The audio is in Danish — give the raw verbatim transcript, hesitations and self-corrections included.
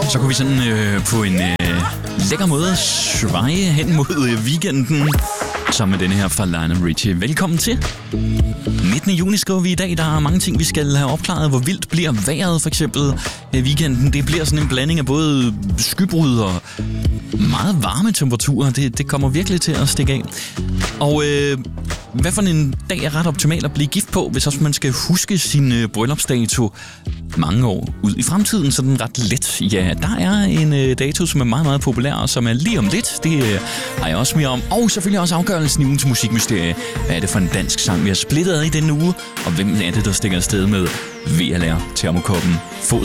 Så kunne vi sådan øh, på en øh, lækker måde sveje hen mod øh, weekenden. Som med denne her fra Lionel Richie. Velkommen til. nittende juni skriver vi i dag. Der er mange ting, vi skal have opklaret. Hvor vildt bliver vejret for eksempel i weekenden. Det bliver sådan en blanding af både skybrud og meget varme temperaturer. Det, det kommer virkelig til at stikke af. Og øh, hvad for en dag er ret optimal at blive gift på, hvis også man skal huske sin øh, bryllupsdato mange år ud i fremtiden, så den ret let. Ja, der er en øh, dato, som er meget, meget populær, og som er lige om lidt. Det øh, har jeg også mere om. Og selvfølgelig også afgørelsen i ugen til musikmysterie. Hvad er det for en dansk sang, vi har splittet ad i denne uge? Og hvem er det, der stikker afsted med V L R Termokoppen? Få